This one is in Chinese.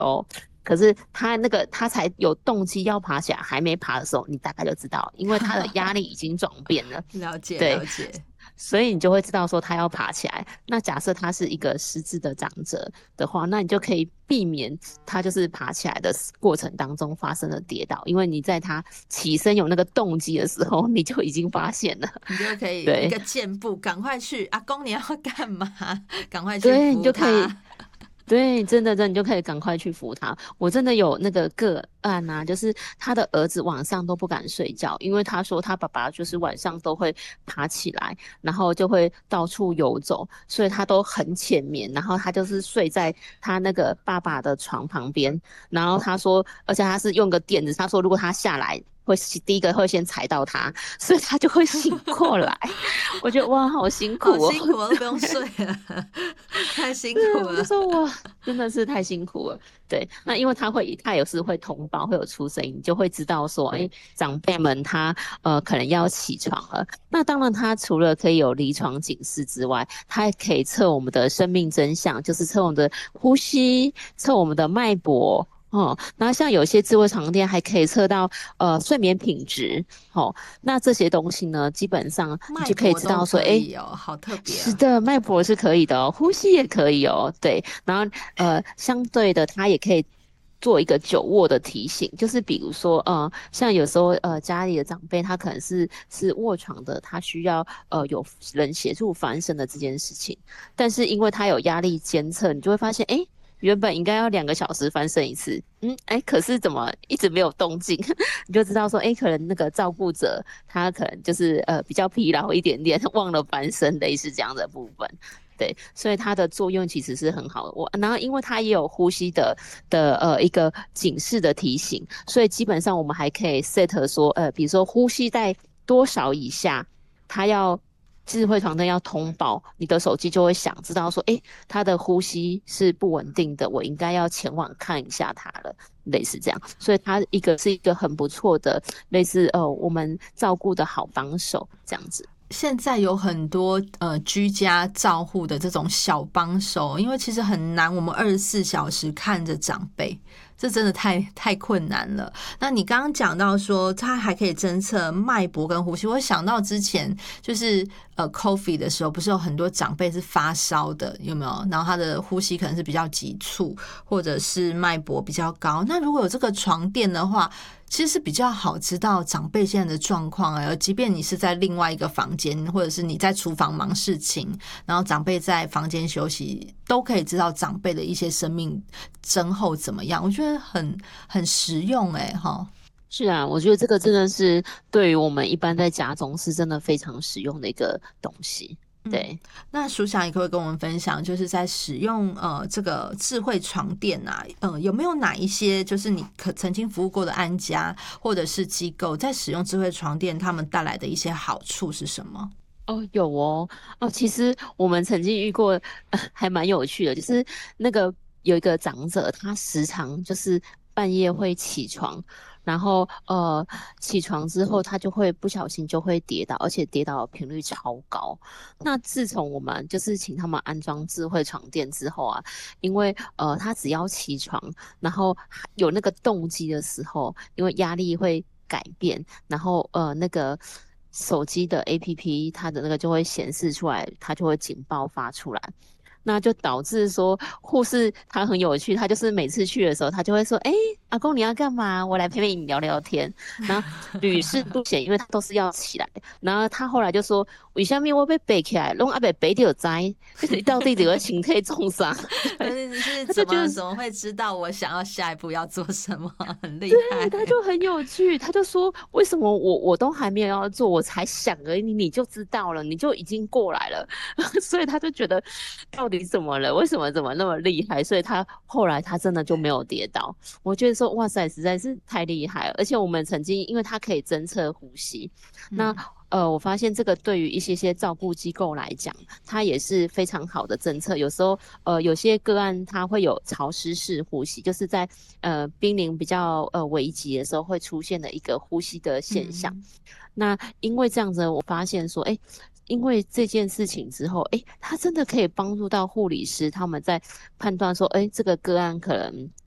哦。可是他才有动机要爬起来，还没爬的时候，你大概就知道，因为他的压力已经转变了。 了解对， 了解。 所以你就会知道说他要爬起来。那假设他是一个失智的长者的话，那你就可以避免他就是爬起来的过程当中发生了跌倒，因为你在他起身有那个动机的时候，你就已经发现了。 你就可以一对个箭步，赶快去阿公，你要干嘛？赶快去对，你就可以。 扶他。 对，真的，你就可以赶快去扶他。我真的有那个个案啊，就是他的儿子晚上都不敢睡觉，因为他说他爸爸就是晚上都会爬起来，然后就会到处游走，所以他都很浅眠，然后他就是睡在他那个爸爸的床旁边，然后他说，而且他是用个垫子，他说如果他下来。会第一个会先踩到他，所以他就会醒过来。我觉得哇，好辛苦哦。 好辛苦，我都不用睡了，太辛苦我就了。 说哇，真的是太辛苦了。对，那因为他有时会通报，会有出声音，你就会知道说，哎，长辈们他可能要起床了。那当然，他除了可以有离床警示之外，他还可以测我们的生命真相，就是测我们的呼吸，测我们的脉搏。哦，然后像有些智慧床垫还可以测到睡眠品质。哦，那这些东西呢，基本上你脉就可以搏都知道说，哎， 可以哦，好特别啊。 是的，脉搏是可以的哦，呼吸也可以哦，对，然后相对的，它也可以做一个久卧的提醒，就是比如说，像有时候家里的长辈他可能是卧床的，他需要有人协助翻身的这件事情，但是因为他有压力监测，你就会发现，哎。原本应该要2个小时翻身一次，哎，可是怎么一直没有动静？你就知道说，哎，可能那个照顾者他可能就是比较疲劳一点点，忘了翻身，类似这样的部分。对，所以它的作用其实是很好的。然后因为它也有呼吸的一个警示的提醒，所以基本上我们还可以 set 说，比如说呼吸在多少以下，它要智慧床单要通报，你的手机就会响，知道说，诶，他的呼吸是不稳定的，我应该要前往看一下他了，类似这样。所以它是一个很不错的，类似我们照顾的好帮手这样子。 现在有很多居家照护的这种小帮手，因为其实很难，我们24小时看着长辈，这真的太困难了。那你刚刚讲到说，它还可以侦测脉搏跟呼吸，我想到之前就是COVID 的时候，不是有很多长辈是发烧的，有没有？然后他的呼吸可能是比较急促，或者是脉搏比较高。那如果有这个床垫的话，其实是比较好知道长辈现在的状况，而即便你是在另外一个房间，或者是你在厨房忙事情，然后长辈在房间休息，都可以知道长辈的一些生命征候怎么样。我觉得很实用齁。 是啊，我觉得这个真的是对于我们一般在家中是真的非常实用的一个东西。 嗯， 对。 那署长也可以跟我们分享，就是在使用这个智慧床垫啊，有没有哪一些就是你曾经服务过的安家或者是机构在使用智慧床垫，他们带来的一些好处是什么？ 哦，有哦。哦，其实我们曾经遇过，还蛮有趣的，就是那个有一个长者，他时常就是半夜会起床，然后起床之后他就会不小心就会跌倒，而且跌倒的频率超高。那自从我们就是请他们安装智慧床垫之后啊，因为他只要起床，然后有那个动机的时候，因为压力会改变，然后那个手机的 APP 它的那个就会显示出来，它就会警报发出来。那就导致说护士他很有趣，他就是每次去的时候，他就会说：“哎，阿公你要干嘛？我来陪陪你聊聊天。”然后屡试不鲜，因为他都是要起来。然后他后来就说：“为什么我被背起来，弄阿被背就栽，就是到底这个情绪重伤？”对， 你是他就觉得怎么会知道我想要下一步要做什么？很厉害。 对，他就很有趣，他就说为什么我都还没有要做，我才想而已，你就知道了，你就已经过来了，所以他就觉得到底怎么了？为什么怎么那么厉害？所以他后来他真的就没有跌倒。我觉得说哇塞，实在是太厉害了。而且我们曾经因为它可以侦测呼吸，那嗯我发现这个对于一些照顾机构来讲，它也是非常好的政策。有时候有些个案它会有潮湿式呼吸，就是在濒临比较危急的时候会出现的一个呼吸的现象。 嗯。 那因为这样子，我发现说，哎，因为这件事情之后，哎，它真的可以帮助到护理师他们在判断说，哎，这个个案可能